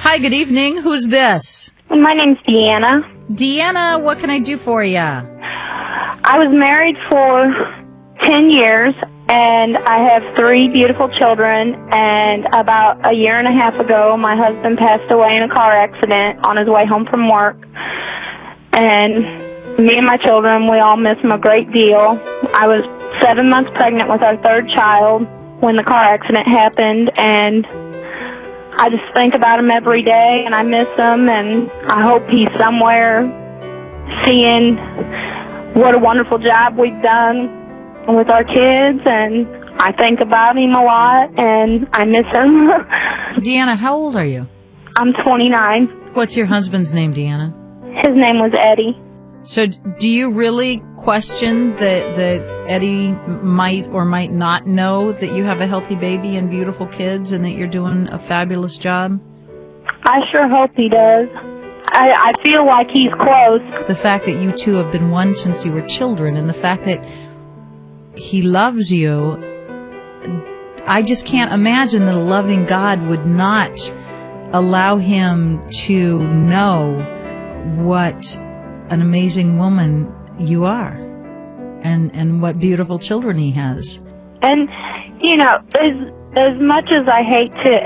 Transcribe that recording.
Hi, good evening. Who's this? My name's Deanna. Deanna, what can I do for you? I was married for 10 years, and I have 3 beautiful children, and about a year and a half ago, my husband passed away in a car accident on his way home from work, and me and my children, we all miss him a great deal. I was 7 months pregnant with our 3rd child when the car accident happened, and I just think about him every day, and I miss him, and I hope he's somewhere seeing what a wonderful job we've done with our kids, and I think about him a lot, and I miss him. Deanna, how old are you? I'm 29. What's your husband's name, Deanna? His name was Eddie. So do you really question that Eddie might or might not know that you have a healthy baby and beautiful kids and that you're doing a fabulous job? I sure hope he does. I feel like he's close. The fact that you two have been one since you were children, and the fact that he loves you, I just can't imagine that a loving God would not allow him to know what an amazing woman you are, and what beautiful children he has. And, you know, as much as I hate to